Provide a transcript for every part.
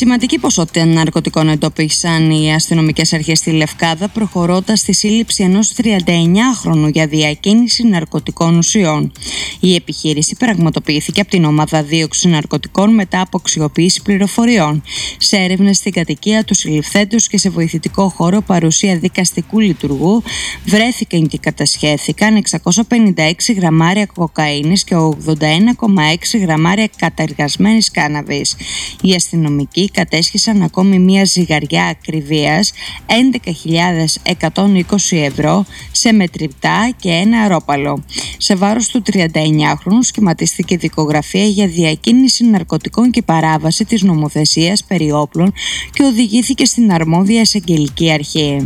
Σημαντική ποσότητα ναρκωτικών εντόπισαν οι αστυνομικές αρχές στη Λευκάδα, προχωρώντας στη σύλληψη ενός 39χρονου για διακίνηση ναρκωτικών ουσιών. Η επιχείρηση πραγματοποιήθηκε από την ομάδα δίωξης ναρκωτικών μετά από αξιοποίηση πληροφοριών. Σε έρευνες στην κατοικία του συλληφθέντος και σε βοηθητικό χώρο παρουσία δικαστικού λειτουργού βρέθηκαν και κατασχέθηκαν 656 γραμμάρια κοκαίνης και 81,6 γραμμάρια καταργασμένης κάναβης. Οι αστυνομικοί κατέσχισαν ακόμη μία ζυγαριά ακριβίας 11.120 ευρώ σε μετρητά και ένα αερόπαλο. Σε βάρος του 39χρονου σχηματίστηκε δικογραφία για διακίνηση ναρκωτικών και παράβαση της νομοθεσίας περί όπλων και οδηγήθηκε στην αρμόδια εισαγγελική αρχή.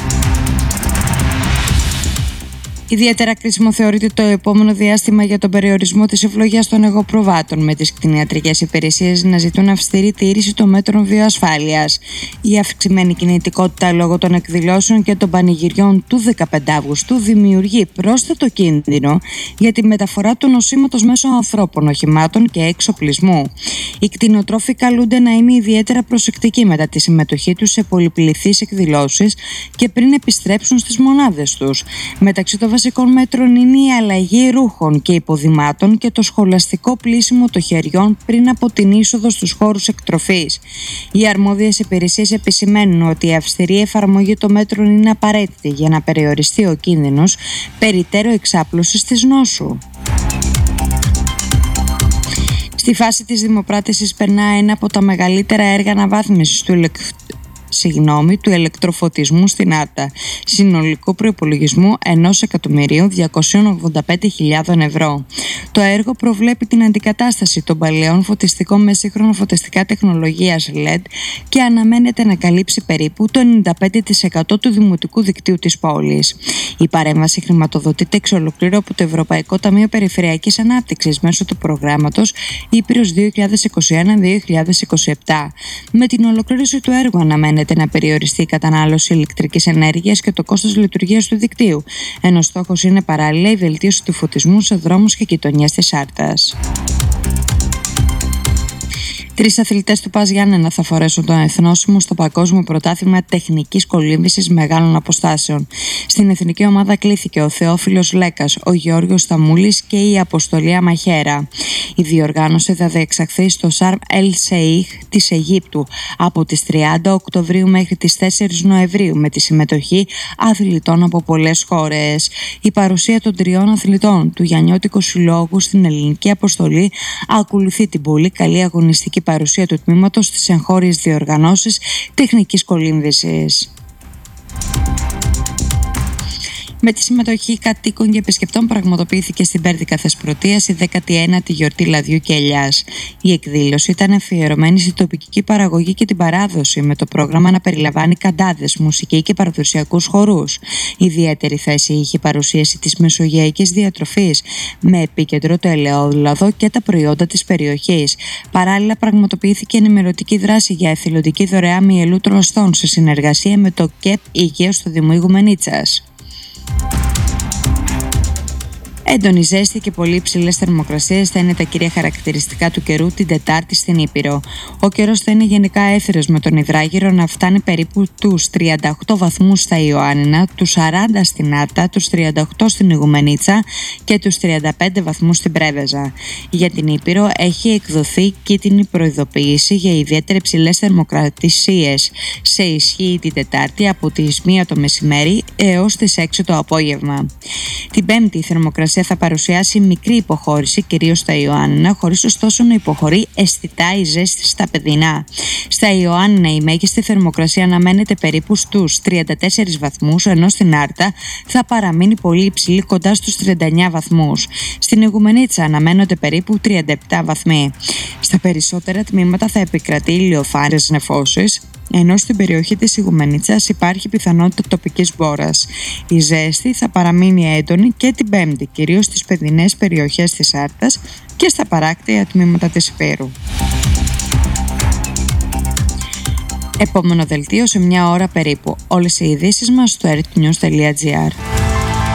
Ιδιαίτερα κρίσιμο θεωρείται το επόμενο διάστημα για τον περιορισμό της ευλογίας των εγωπροβάτων, με τις κτηνιατρικές υπηρεσίες να ζητούν αυστηρή τήρηση των μέτρων βιοασφάλειας. Η αυξημένη κινητικότητα λόγω των εκδηλώσεων και των πανηγυριών του 15 Αυγούστου δημιουργεί πρόσθετο κίνδυνο για τη μεταφορά του νοσήματος μέσω ανθρώπων, οχημάτων και εξοπλισμού. Οι κτηνοτρόφοι καλούνται να είναι ιδιαίτερα προσεκτικοί μετά τη συμμετοχή τους σε πολυπληθείς εκδηλώσεις και πριν επιστρέψουν στις μονάδες τους. Μεταξύ των βασικών μέτρων είναι η αλλαγή ρούχων και υποδημάτων και το σχολαστικό πλύσιμο των χεριών πριν από την είσοδο στους χώρους εκτροφής. Οι αρμόδιες υπηρεσίες επισημαίνουν ότι η αυστηρή εφαρμογή των μέτρων είναι απαραίτητη για να περιοριστεί ο κίνδυνος περιττέρω εξάπλωσης της νόσου. Στη φάση της δημοπράτησης περνά ένα από τα μεγαλύτερα έργα αναβάθμισης του ηλεκτροφωτισμού στην Άρτα, συνολικού προϋπολογισμού 1.285.000 ευρώ. Το έργο προβλέπει την αντικατάσταση των παλαιών φωτιστικών με σύγχρονα φωτιστικά τεχνολογίας LED και αναμένεται να καλύψει περίπου το 95% του δημοτικού δικτύου της πόλης. Η παρέμβαση χρηματοδοτείται εξ ολοκλήρου από το Ευρωπαϊκό Ταμείο Περιφερειακής Ανάπτυξης μέσω του προγράμματος Ήπειρος 2021-2027. Με την ολοκλήρωση του έργου αναμένεται να περιοριστεί η κατανάλωση ηλεκτρικής ενέργειας και το κόστος λειτουργίας του δικτύου, ενώ στόχος είναι παράλληλα η βελτίωση του φωτισμού σε δρόμους και γειτονιές της Άρτας. 3 αθλητές του ΠΑΣ Γιάννενα θα φορέσουν τον εθνόσημο στο Παγκόσμιο Πρωτάθλημα Τεχνικής Κολύμβησης Μεγάλων Αποστάσεων. Στην εθνική ομάδα κλήθηκε ο Θεόφιλος Λέκας, ο Γεώργιος Σταμούλης και η Αποστολία Μαχέρα. Η διοργάνωση θα διεξαχθεί στο Σαρμ Ελ Σεϊχ της Αιγύπτου από τις 30 Οκτωβρίου μέχρι τις 4 Νοεμβρίου με τη συμμετοχή αθλητών από πολλές χώρες. Η παρουσία των 3 αθλητών του Γιαννιώτικου Συλλόγου στην ελληνική αποστολή ακολουθεί την πολύ καλή αγωνιστική παρουσία του τμήματος στις εγχώριες διοργανώσεις τεχνικής κολύμβησης. Με τη συμμετοχή κατοίκων και επισκεπτών πραγματοποιήθηκε στην Πέρδικα Θεσπρωτείας η 19η γιορτή Λαδιού και Ελιάς. Η εκδήλωση ήταν αφιερωμένη στη τοπική παραγωγή και την παράδοση, με το πρόγραμμα να περιλαμβάνει καντάδες, μουσική και παραδοσιακούς χορούς. Ιδιαίτερη θέση είχε η παρουσίαση της μεσογειακής διατροφής, με επίκεντρο το ελαιόλαδο και τα προϊόντα της περιοχής. Παράλληλα, πραγματοποιήθηκε ενημερωτική δράση για εθελοντική δωρεά μυελού τρωστών σε συνεργασία με το ΚΕΠ Υγείας στο Δήμο Ιγουμενίτσας. Έντονη ζέστη και πολύ υψηλές θερμοκρασίες θα είναι τα κύρια χαρακτηριστικά του καιρού την Τετάρτη στην Ήπειρο. Ο καιρός θα είναι γενικά έθριος, με τον υδράγυρο να φτάνει περίπου τους 38 βαθμούς στα Ιωάννινα, τους 40 στην Άρτα, τους 38 στην Ιγουμενίτσα και τους 35 βαθμούς στην Πρέβεζα. Για την Ήπειρο έχει εκδοθεί κίτρινη προειδοποίηση για ιδιαίτερα υψηλές θερμοκρασίες σε ισχύ την Τετάρτη από τις 1 το μεσημέρι έως τις 6 το απόγευμα. Την Πέμπτη η θερμοκρασία θα παρουσιάσει μικρή υποχώρηση, κυρίως στα Ιωάννινα, χωρίς ωστόσο να υποχωρεί αισθητά η ζέστη στα παιδινά. Στα Ιωάννινα η μέγιστη θερμοκρασία αναμένεται περίπου στους 34 βαθμούς, ενώ στην Άρτα θα παραμείνει πολύ υψηλή, κοντά στους 39 βαθμούς. Στην Ιγουμενίτσα αναμένονται περίπου 37 βαθμοί. Στα περισσότερα τμήματα θα επικρατεί ηλιοφάνειες νεφώσεις, ενώ στην περιοχή της Ιγουμενίτσας υπάρχει πιθανότητα τοπικής μπόρας. Η ζέστη θα παραμείνει έντονη και την Πέμπτη, κυρίως στις παιδινές περιοχές της Άρτας και στα παράκτια τμήματα της Υπήρου. Επόμενο δελτίο σε 1 ώρα περίπου. Όλες οι ειδήσεις μας στο earthnews.gr.